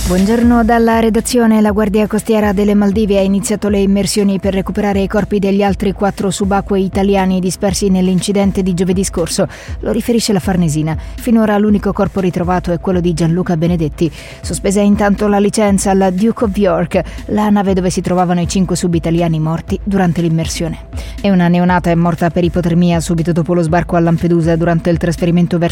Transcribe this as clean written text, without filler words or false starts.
Buongiorno dalla redazione. La Guardia Costiera delle Maldive ha iniziato le immersioni per recuperare i corpi degli altri 4 subacquei italiani dispersi nell'incidente di giovedì scorso. Lo riferisce la Farnesina. Finora l'unico corpo ritrovato è quello di Gianluca Benedetti. Sospesa intanto la licenza alla Duke of York, la nave dove si trovavano i 5 sub-italiani morti durante l'immersione. E una neonata è morta per ipotermia subito dopo lo sbarco a Lampedusa durante il trasferimento verso